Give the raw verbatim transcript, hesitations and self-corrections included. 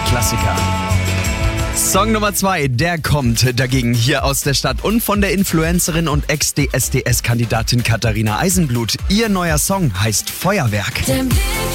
Klassiker. Song Nummer zwei, der kommt dagegen hier aus der Stadt und von der Influencerin und Ex-D S D S-Kandidatin Katharina Eisenblut. Ihr neuer Song heißt Feuerwerk. Den Blick